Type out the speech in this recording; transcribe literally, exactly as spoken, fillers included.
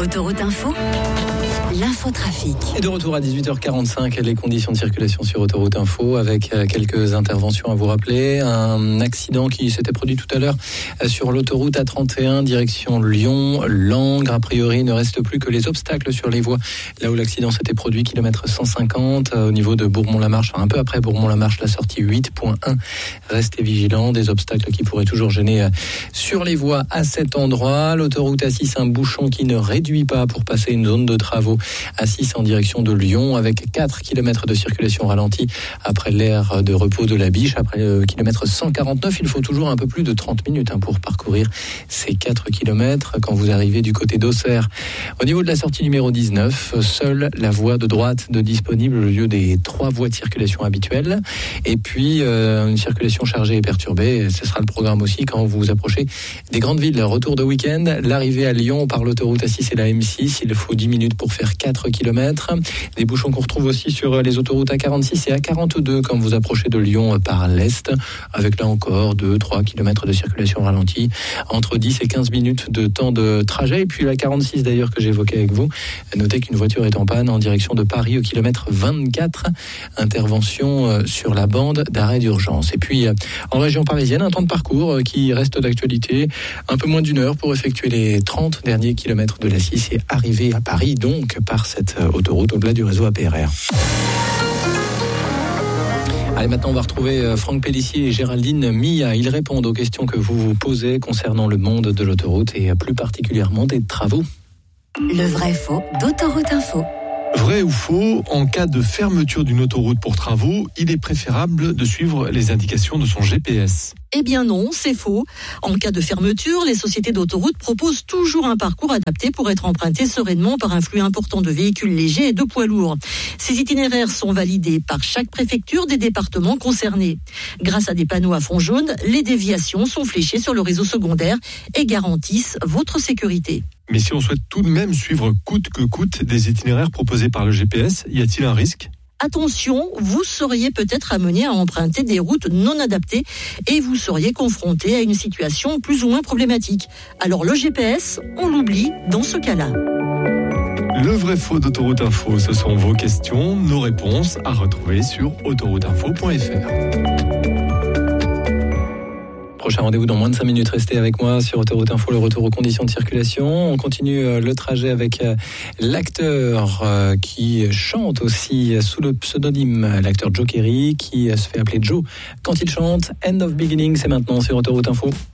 Autoroute Info, l'infotrafic. Et de retour à dix-huit heures quarante-cinq, les conditions de circulation sur Autoroute Info avec quelques interventions à vous rappeler. Un accident qui s'était produit tout à l'heure sur l'autoroute A trente et un, direction Lyon, Langres. A priori, il ne reste plus que les obstacles sur les voies. Là où l'accident s'était produit, kilomètre cent cinquante, au niveau de Bourmont-la-Marche, enfin un peu après Bourmont-la-Marche, la sortie huit point un. Restez vigilants, des obstacles qui pourraient toujours gêner sur les voies à cet endroit. L'autoroute A six, un bouchon qui ne réduit pas pour passer une zone de travaux. A six en direction de Lyon avec quatre kilomètres de circulation ralentie après l'aire de repos de la Biche. Après le kilomètre cent quarante-neuf, il faut toujours un peu plus de trente minutes hein, pour parcourir ces quatre kilomètres quand vous arrivez du côté d'Auxerre. Au niveau de la sortie numéro dix-neuf, seule la voie de droite de disponible au lieu des trois voies de circulation habituelles. Et puis euh, une circulation chargée et perturbée, ce sera le programme aussi quand vous vous approchez des grandes villes. Retour de week-end, l'arrivée à Lyon par l'autoroute A six et la M six, il faut dix minutes pour faire quatre kilomètres. Des bouchons qu'on retrouve aussi sur les autoroutes A quarante-six et A quarante-deux quand vous approchez de Lyon par l'Est, avec là encore deux à trois kilomètres de circulation ralentie, entre dix et quinze minutes de temps de trajet. Et puis la quarante-six d'ailleurs que j'évoquais avec vous, notez qu'une voiture est en panne en direction de Paris au kilomètre vingt-quatre, intervention sur la bande d'arrêt d'urgence. Et puis en région parisienne, un temps de parcours qui reste d'actualité, un peu moins d'une heure pour effectuer les trente derniers kilomètres de l'A six et arriver à Paris donc par cette autoroute au-delà du réseau A P R R. Allez, maintenant on va retrouver Franck Pellissier et Géraldine Mia. Ils répondent aux questions que vous vous posez concernant le monde de l'autoroute et plus particulièrement des travaux. Le vrai faux d'Autoroute Info. Vrai ou faux, en cas de fermeture d'une autoroute pour travaux, il est préférable de suivre les indications de son G P S. Eh bien non, c'est faux. En cas de fermeture, les sociétés d'autoroutes proposent toujours un parcours adapté pour être emprunté sereinement par un flux important de véhicules légers et de poids lourds. Ces itinéraires sont validés par chaque préfecture des départements concernés. Grâce à des panneaux à fond jaune, les déviations sont fléchées sur le réseau secondaire et garantissent votre sécurité. Mais si on souhaite tout de même suivre coûte que coûte des itinéraires proposés par le G P S, y a-t-il un risque ? Attention, vous seriez peut-être amené à emprunter des routes non adaptées et vous seriez confronté à une situation plus ou moins problématique. Alors le G P S, on l'oublie dans ce cas-là. Le vrai faux d'Autoroute Info, ce sont vos questions, nos réponses à retrouver sur autoroute info point f r. Prochain rendez-vous dans moins de cinq minutes. Restez avec moi sur Autoroute Info, le retour aux conditions de circulation. On continue le trajet avec l'acteur qui chante aussi sous le pseudonyme, l'acteur Joe Kerry, qui se fait appeler Joe quand il chante. End of Beginning, c'est maintenant sur Autoroute Info.